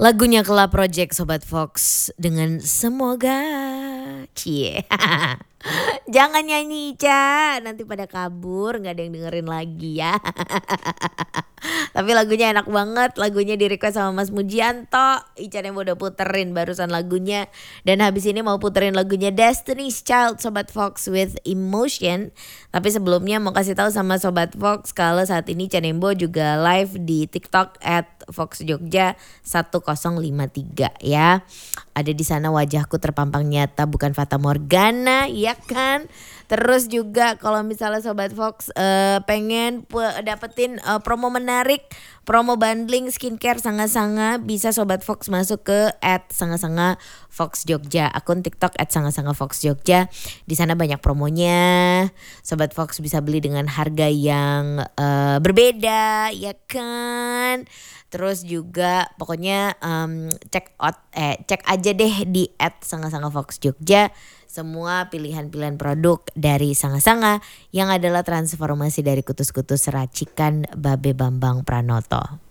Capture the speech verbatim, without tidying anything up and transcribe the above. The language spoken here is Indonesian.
Lagunya Kela Project Sobat Fox dengan Semoga. Cie. Jangan nyanyi Ica, nanti pada kabur gak ada yang dengerin lagi ya. Tapi lagunya enak banget, lagunya di request sama Mas Mujianto. Ica yang udah puterin barusan lagunya. Dan habis ini mau puterin lagunya Destiny's Child Sobat Fox with Emotion. Tapi sebelumnya mau kasih tahu sama Sobat Fox kalau saat ini Canembo juga live di TikTok at Fox Jogja sepuluh lima tiga ya. Ada di sana wajahku terpampang nyata bukan fata morgana ya kan. Terus juga kalau misalnya Sobat Fox uh, pengen pu- dapetin uh, promo menarik, promo bundling skincare sanga-sanga, bisa Sobat Fox masuk ke at sanga-sanga Fox Jogja, akun TikTok at sanga-sanga Fox Jogja. Di sana banyak promonya. Sobat Fox bisa beli dengan harga yang uh, berbeda ya kan. Terus juga pokoknya um, check out eh cek aja deh di at sanga-sanga Fox Jogja semua pilihan-pilihan produk dari Sanga-Sanga yang adalah transformasi dari kutus-kutus racikan Babe Bambang Pranoto.